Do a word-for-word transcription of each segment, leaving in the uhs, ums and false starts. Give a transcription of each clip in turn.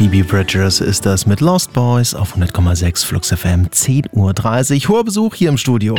Phoebe Bridgers ist das mit Lost Boys auf hundert Komma sechs Flux F M, zehn Uhr dreißig. Hoher Besuch hier im Studio.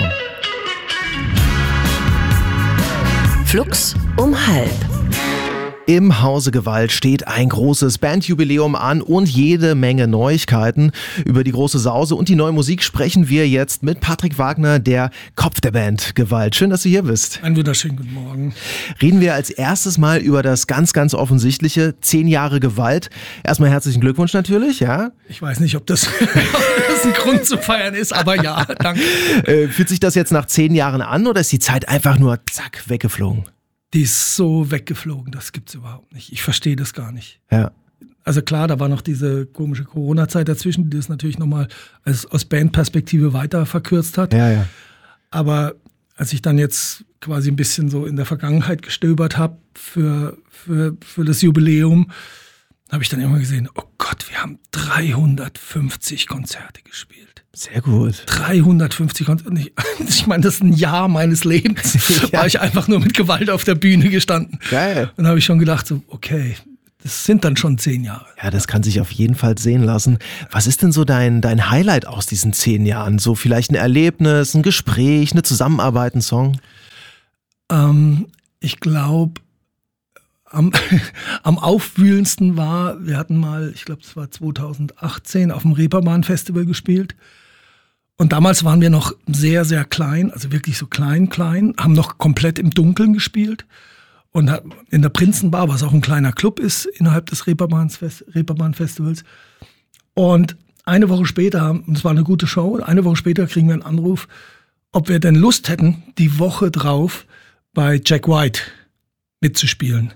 Flux um halb. Im Hause Gewalt steht ein großes Bandjubiläum an und jede Menge Neuigkeiten. Über die große Sause und die neue Musik sprechen wir jetzt mit Patrick Wagner, der Kopf der Band Gewalt. Schön, dass du hier bist. Einen wunderschönen guten Morgen. Reden wir als erstes mal über das ganz, ganz offensichtliche, zehn Jahre Gewalt. Erstmal herzlichen Glückwunsch natürlich, ja. Ich weiß nicht, ob das, ob das ein Grund zu feiern ist, aber ja, danke. Äh, fühlt sich das jetzt nach zehn Jahren an oder ist die Zeit einfach nur zack, weggeflogen? Die ist so weggeflogen, das gibt's überhaupt nicht. Ich verstehe das gar nicht. Ja. Also klar, da war noch diese komische Corona-Zeit dazwischen, die das natürlich nochmal als, aus Bandperspektive weiter verkürzt hat. Ja, ja. Aber als ich dann jetzt quasi ein bisschen so in der Vergangenheit gestöbert habe für, für, für das Jubiläum, habe ich dann immer gesehen, oh Gott, wir haben dreihundertfünfzig Konzerte gespielt. Sehr gut. dreihundertfünfzig Konzerte. Ich, ich meine, das ist ein Jahr meines Lebens. Ja. War ich einfach nur mit Gewalt auf der Bühne gestanden. Geil. Und da habe ich schon gedacht, so, okay, das sind dann schon zehn Jahre. Ja, das kann sich auf jeden Fall sehen lassen. Was ist denn so dein, dein Highlight aus diesen zehn Jahren? So vielleicht ein Erlebnis, ein Gespräch, eine Zusammenarbeit, ein Song? Ähm, ich glaube, am, am aufwühlendsten war, wir hatten mal, ich glaube, es war zweitausendachtzehn, auf dem Reeperbahn-Festival gespielt. Und damals waren wir noch sehr, sehr klein, also wirklich so klein, klein, haben noch komplett im Dunkeln gespielt. Und in der Prinzenbar, was auch ein kleiner Club ist, innerhalb des Reeperbahn-Festivals. Und eine Woche später, und es war eine gute Show, eine Woche später kriegen wir einen Anruf, ob wir denn Lust hätten, die Woche drauf bei Jack White mitzuspielen.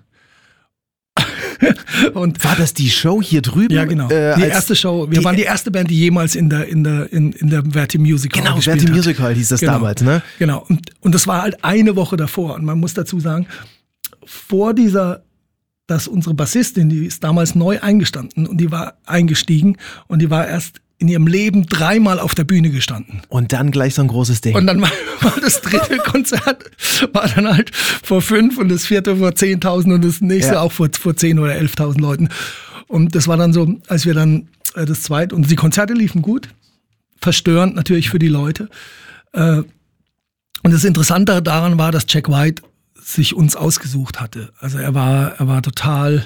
Und war das die Show hier drüben? Ja, genau. Äh, die erste Show. Wir die, waren die erste Band, die jemals in der in der in, in der Verti Music Hall genau, gespielt Verti hat. Music Hall hieß das genau, damals, ne? Genau. Und und das war halt eine Woche davor. Und man muss dazu sagen, vor dieser, dass unsere Bassistin, die ist damals neu eingestanden und die war eingestiegen und die war erst in ihrem Leben dreimal auf der Bühne gestanden. Und dann gleich so ein großes Ding. Und dann war, war das dritte Konzert, war dann halt vor fünf und das vierte vor zehntausend und das nächste ja. auch vor, vor zehn oder elftausend Leuten. Und das war dann so, als wir dann äh, das zweite, und die Konzerte liefen gut, verstörend natürlich für die Leute. Äh, und das Interessante daran war, dass Jack White sich uns ausgesucht hatte. Also er war, er war total...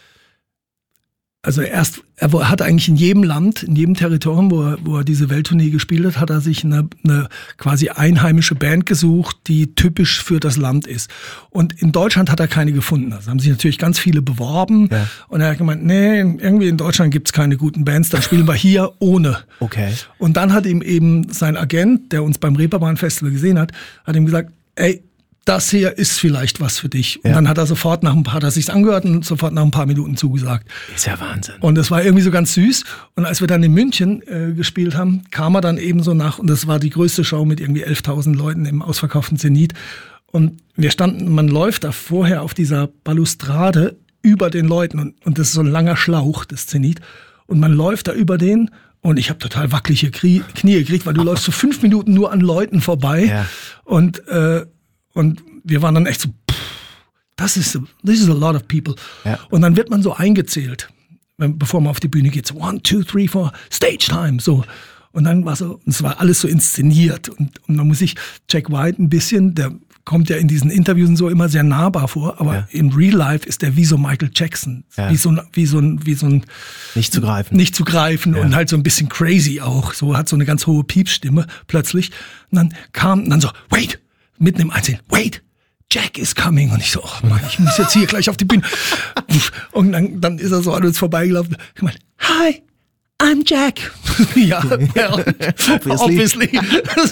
Also erst, er hat eigentlich in jedem Land, in jedem Territorium, wo er, wo er diese Welttournee gespielt hat, hat er sich eine, eine quasi einheimische Band gesucht, die typisch für das Land ist. Und in Deutschland hat er keine gefunden. Also haben sich natürlich ganz viele beworben. Ja. Und er hat gemeint, nee, irgendwie in Deutschland gibt's keine guten Bands, dann spielen wir hier ohne. Okay. Und dann hat ihm eben sein Agent, der uns beim Reeperbahn-Festival gesehen hat, hat ihm gesagt, ey, das hier ist vielleicht was für dich. Und ja. dann hat er sofort nach ein paar, hat er sich's angehört und sofort nach ein paar Minuten zugesagt. Ist ja Wahnsinn. Und das war irgendwie so ganz süß. Und als wir dann in München äh, gespielt haben, kam er dann eben so nach, und das war die größte Show mit irgendwie elftausend Leuten im ausverkauften Zenit. Und wir standen, man läuft da vorher auf dieser Balustrade über den Leuten und, und das ist so ein langer Schlauch, das Zenit. Und man läuft da über den und ich habe total wackelige Knie gekriegt, weil du läufst so fünf Minuten nur an Leuten vorbei. Ja. Und äh, Und wir waren dann echt so, pff, das ist, this is a lot of people. Ja. Und dann wird man so eingezählt, wenn, bevor man auf die Bühne geht. So one, two, three, four, Stage Time. So. Und dann war so, es war alles so inszeniert. Und, und man muss sich Jack White ein bisschen, der kommt ja in diesen Interviews und so immer sehr nahbar vor, aber ja. im Real Life ist der wie so Michael Jackson. Ja. Wie so ein, wie so ein, wie so ein. Nicht zu greifen. Nicht zu greifen ja. und halt so ein bisschen crazy auch. So hat so eine ganz hohe Piepsstimme plötzlich. Und dann kam, dann so, wait! Mitten im Einzelnen, wait, Jack is coming. Und ich so, oh Mann, ich muss jetzt hier gleich auf die Bühne. Und dann, dann ist er so an uns vorbeigelaufen. Ich meine, hi, I'm Jack. Ja, well, obviously. obviously.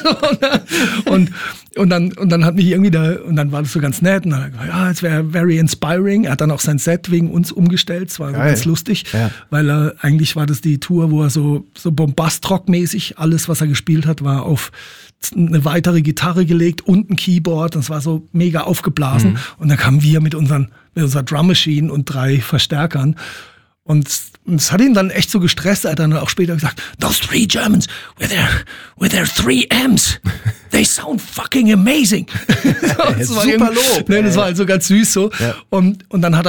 und, und, dann, und dann hat mich irgendwie da, und dann war das so ganz nett. Und dann hat er gesagt, ja, es wäre very inspiring. Er hat dann auch sein Set wegen uns umgestellt. Es war so ganz lustig, ja. weil er, eigentlich war das die Tour, wo er so, so Bombastrock-mäßig, alles, was er gespielt hat, war auf eine weitere Gitarre gelegt und ein Keyboard. Das war so mega aufgeblasen. Mhm. Und dann kamen wir mit unseren, mit unserer Drum Machine und drei Verstärkern. Und es hat ihn dann echt so gestresst. Er hat dann auch später gesagt, those three Germans with their, with their three M's, they sound fucking amazing. Das war super Lob. Nee, das war halt so ganz süß so. Ja. Und, und dann hat er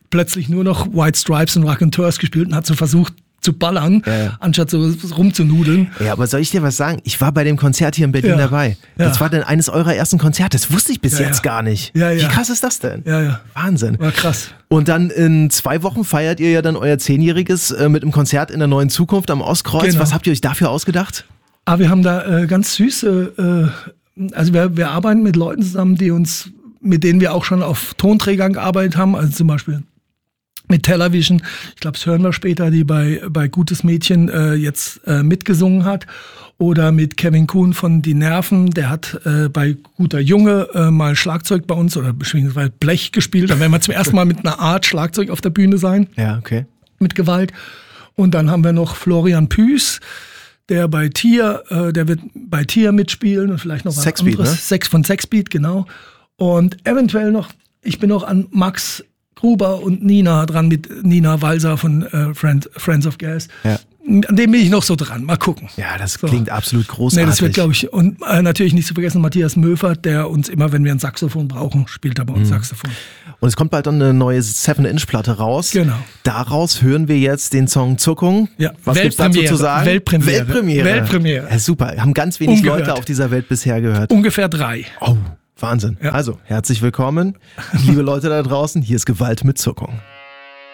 plötzlich nur noch White Stripes und Raconteurs gespielt und hat so versucht zu ballern, ja, ja. anstatt so rumzunudeln. Ja, aber soll ich dir was sagen? Ich war bei dem Konzert hier in Berlin ja. dabei. Das ja. war dann eines eurer ersten Konzerte. Das wusste ich bis ja, jetzt ja. gar nicht. Ja, ja. Wie krass ist das denn? Ja, ja. Wahnsinn. War krass. Und dann in zwei Wochen feiert ihr ja dann euer Zehnjähriges äh, mit einem Konzert in der Neuen Zukunft am Ostkreuz. Genau. Was habt ihr euch dafür ausgedacht? Ah, wir haben da äh, ganz süße, äh, also wir, wir arbeiten mit Leuten zusammen, die uns, mit denen wir auch schon auf Tonträgern gearbeitet haben, also zum Beispiel mit Television, ich glaube, das hören wir später, die bei, bei Gutes Mädchen äh, jetzt äh, mitgesungen hat. Oder mit Kevin Kuhn von Die Nerven, der hat äh, bei Guter Junge äh, mal Schlagzeug bei uns oder beziehungsweise Blech gespielt. Da werden wir zum ersten Mal mit einer Art Schlagzeug auf der Bühne sein. Ja, okay. Mit Gewalt. Und dann haben wir noch Florian Püß, der bei Tier, äh, der wird bei Tier mitspielen und vielleicht noch was Sexbeat, anderes. Ne? Sex von Sexbeat, genau. Und eventuell noch, ich bin noch an Max Gruber und Nina dran, mit Nina Walser von äh, Friend, Friends of Gas. Ja. An dem bin ich noch so dran. Mal gucken. Ja, das so. klingt absolut großartig. Nee, das wird, glaube ich, und äh, natürlich nicht zu vergessen Matthias Möfert, der uns immer, wenn wir ein Saxophon brauchen, spielt er bei uns mhm. Saxophon. Und es kommt bald dann eine neue seven Inch Platte raus. Genau. Daraus hören wir jetzt den Song Zuckung. Ja. Was gibt's dazu zu sagen? Weltpremiere. Weltpremiere. Weltpremiere. Ja, super. Haben ganz wenig Ungehört. Leute auf dieser Welt bisher gehört. Ungefähr drei. Oh, Wahnsinn. Ja. Also, herzlich willkommen, liebe Leute da draußen. Hier ist Gewalt mit Zuckung.